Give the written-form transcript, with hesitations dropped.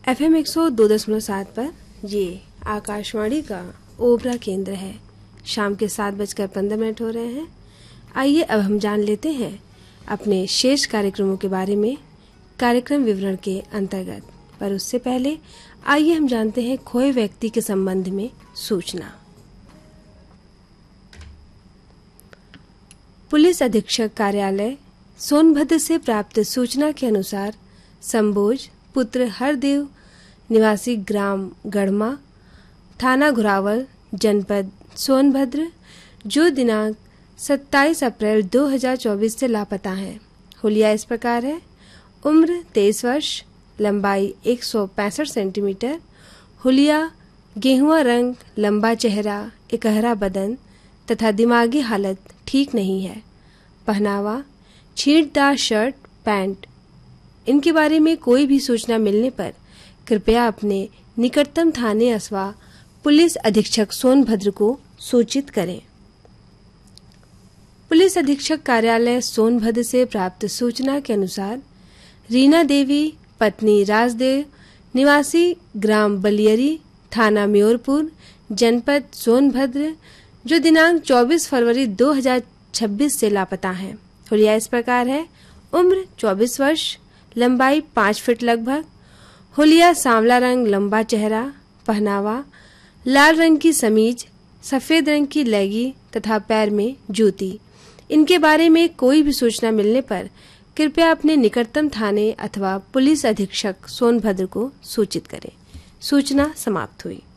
FM 102.7 पर ये आकाशवाणी का ओबरा केंद्र है। शाम के 7:15 हो रहे हैं। आइए अब हम जान लेते हैं अपने शेष कार्यक्रमों के बारे में कार्यक्रम विवरण के अंतर्गत। पर उससे पहले आइए हम जानते हैं खोए व्यक्ति के संबंध में सूचना। पुलिस अधीक्षक कार्यालय सोनभद्र से प्राप्त सूचना के अनुसार संबोज पुत्र हरदेव निवासी ग्राम गढ़मा थाना घुरावल जनपद सोनभद्र जो दिनांक 27 अप्रैल 2024 से लापता हैं। हुलिया इस प्रकार है: उम्र 23 वर्ष, लंबाई 165 सेंटीमीटर, हुलिया गेहुआ रंग, लंबा चेहरा, इकहरा बदन तथा दिमागी हालत ठीक नहीं है। पहनावा छींटदार शर्ट पैंट। इनके बारे में कोई भी सूचना मिलने पर कृपया अपने निकटतम थाने अथवा पुलिस अधीक्षक सोनभद्र को सूचित करें। पुलिस अधीक्षक कार्यालय सोनभद्र से प्राप्त सूचना के अनुसार रीना देवी पत्नी राजदेव निवासी ग्राम बलियरी थाना म्योरपुर जनपद सोनभद्र जो दिनांक 24 फरवरी 2026 से लापता हैं। हुलिया इस प्रकार है: उम्र 24 वर्ष, लंबाई 5 फीट लगभग, हुलिया सांवला रंग, लंबा चेहरा, पहनावा लाल रंग की समीज, सफेद रंग की लेगी तथा पैर में जूती। इनके बारे में कोई भी सूचना मिलने पर कृपया अपने निकटतम थाने अथवा पुलिस अधीक्षक सोनभद्र को सूचित करें। सूचना समाप्त हुई।